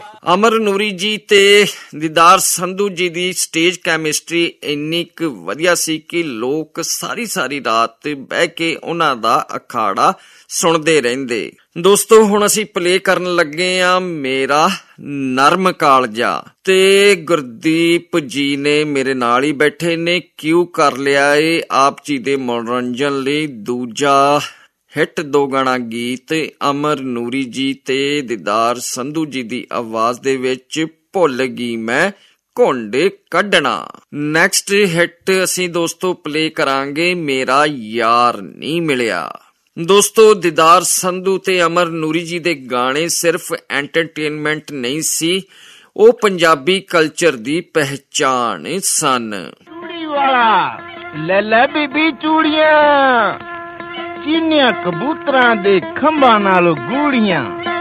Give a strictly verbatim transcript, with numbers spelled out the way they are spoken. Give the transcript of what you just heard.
ਅਮਰ ਨੂਰੀ ਜੀ ਤੇ ਦੀਦਾਰ ਸੰਧੂ ਜੀ ਦੀ ਸਟੇਜ ਕੈਮਿਸਟਰੀ ਇੰਨੀ ਕੁ ਵਧੀਆ ਸੀ ਕਿ ਲੋਕ ਸਾਰੀ ਸਾਰੀ ਰਾਤ ਬਹਿ ਕੇ ਉਹਨਾਂ ਦਾ ਅਖਾੜਾ ਸੁਣਦੇ ਰਹਿੰਦੇ। ਦੋਸਤੋ ਹੁਣ ਅਸੀਂ ਪਲੇ ਕਰਨ ਲੱਗੇ ਆ ਮੇਰਾ ਨਰਮ ਕਾਲਜਾ ਤੇ ਗੁਰਦੀਪ ਜੀ ਨੇ ਮੇਰੇ ਨਾਲ ਹੀ ਬੈਠੇ ਨੇ ਕਿਊ ਕਰ ਲਿਆ ਏ ਆਪ ਜੀ ਦੇ ਮਨੋਰੰਜਨ ਲਈ ਦੂਜਾ ਹਿੱਟ ਦੋ ਗਾਣਾ ਗੀਤ ਅਮਰ ਨੂਰੀ ਜੀ ਤੇ ਦੀਦਾਰ ਸੰਧੂ ਜੀ ਦੀ ਆਵਾਜ਼ ਦੇ ਵਿੱਚ ਭੁੱਲ ਗਈ ਮੈਂ ਘੋਂਡੇ ਕੱਢਣਾ। ਨੈਕਸਟ ਹਿੱਟ ਅਸੀਂ ਦੋਸਤੋ ਪਲੇ ਕਰਾਂਗੇ ਮੇਰਾ ਯਾਰ ਨਹੀਂ ਮਿਲਿਆ। ਦੋਸਤੋ ਦੀਦਾਰ ਸੰਧੂ ਤੇ ਅਮਰ ਨੂਰੀ ਜੀ ਦੇ ਗਾਣੇ ਸਿਰਫ ਐਂਟਰਟੇਨਮੈਂਟ ਨਹੀਂ ਸੀ, ਉਹ ਪੰਜਾਬੀ ਕਲਚਰ ਦੀ ਪਹਿਚਾਣ ਸਨ। ਚੂੜੀ ਵਾਲਾ ਲੈ ਲੈ ਬੀਬੀ ਚੂੜੀਆਂ ਚੀਨੀਆਂ ਕਬੂਤਰਾਂ ਦੇ ਖੰਭਾਂ ਨਾਲ ਗੂੜੀਆਂ।